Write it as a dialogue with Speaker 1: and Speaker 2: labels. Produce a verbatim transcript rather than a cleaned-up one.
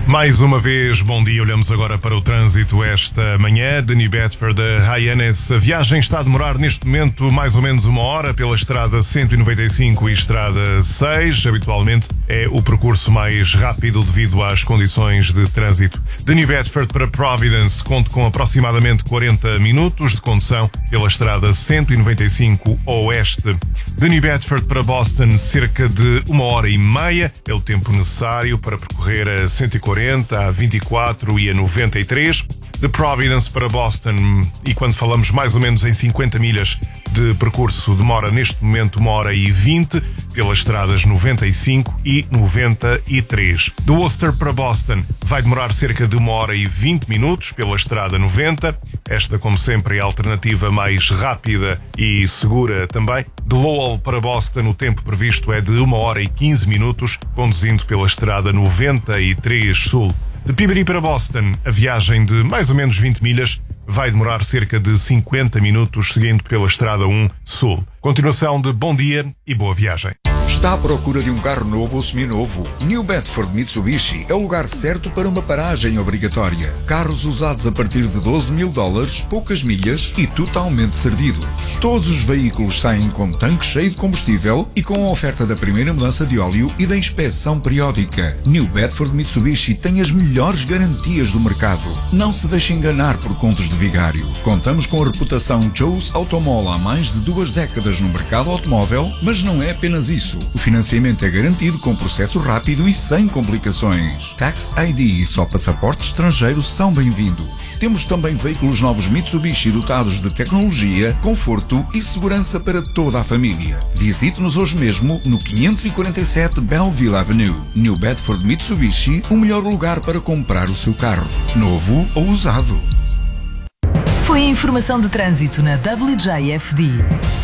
Speaker 1: Mais uma vez, bom dia. Olhamos agora para o trânsito esta manhã de New Bedford a Hyannis. A viagem está a demorar neste momento mais ou menos uma hora pela estrada cento e noventa e cinco e estrada seis. Habitualmente é o percurso mais rápido devido às condições de trânsito. De New Bedford para Providence, conto com aproximadamente quarenta minutos de condução pela estrada cento e noventa e cinco oeste. De New Bedford para Boston, cerca de uma hora e meia é o tempo necessário para percorrer a cento e quarenta, a vinte e quatro e a noventa e três. De Providence para Boston, e quando falamos mais ou menos em cinquenta milhas de percurso, demora neste momento uma hora e vinte pelas estradas noventa e cinco e noventa e três. De Worcester para Boston vai demorar cerca de uma hora e vinte minutos pela estrada noventa. Esta, como sempre, é a alternativa mais rápida e segura também. De Lowell para Boston, o tempo previsto é de uma hora e quinze minutos, conduzindo pela estrada noventa e três Sul. De Peabody para Boston, a viagem de mais ou menos vinte milhas vai demorar cerca de cinquenta minutos, seguindo pela estrada um Sul. Continuação de bom dia e boa viagem.
Speaker 2: Está à procura de um carro novo ou seminovo? New Bedford Mitsubishi é o lugar certo para uma paragem obrigatória. Carros usados a partir de doze mil dólares, poucas milhas e totalmente servidos. Todos os veículos saem com tanque cheio de combustível e com a oferta da primeira mudança de óleo e da inspeção periódica. New Bedford Mitsubishi tem as melhores garantias do mercado. Não se deixe enganar por contos de vigário. Contamos com a reputação Joe's Automall há mais de duas décadas no mercado automóvel, mas não é apenas isso. O financiamento é garantido com processo rápido e sem complicações. Tax I D e só passaporte estrangeiro são bem-vindos. Temos também veículos novos Mitsubishi dotados de tecnologia, conforto e segurança para toda a família. Visite-nos hoje mesmo no quinhentos e quarenta e sete Belleville Avenue. New Bedford Mitsubishi, o melhor lugar para comprar o seu carro, novo ou usado.
Speaker 3: Foi a informação de trânsito na W J F D.